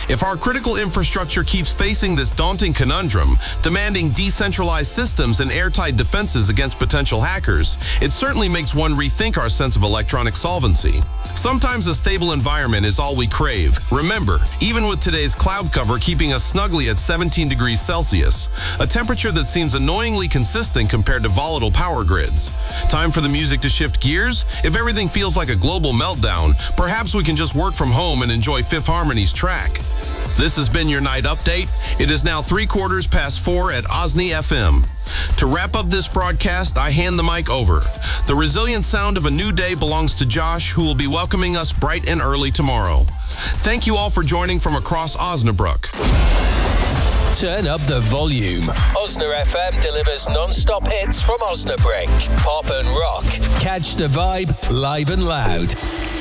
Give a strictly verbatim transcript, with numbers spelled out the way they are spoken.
If our critical infrastructure keeps facing this daunting conundrum, demanding decentralized systems and airtight defenses against potential hackers, it certainly makes one rethink our sense of electronic solvency. Sometimes a stable environment is all we crave. Remember, even with today's cloud cover keeping us snugly at seventeen degrees Celsius, a temperature that seems annoyingly consistent compared to volatile power grids. Time for the music to shift gears? If everything feels like a global meltdown, perhaps we can just work from home and enjoy Fifth Harmony's track. This has been your night update. It is now three quarters past four at Osni F M. To wrap up this broadcast, I hand the mic over. The resilient sound of a new day belongs to Josh, who will be welcoming us bright and early tomorrow. Thank you all for joining from across Osnabrück. Turn up the volume. Osna F M delivers non-stop hits from Osnabrück. Pop and rock. Catch the vibe live and loud.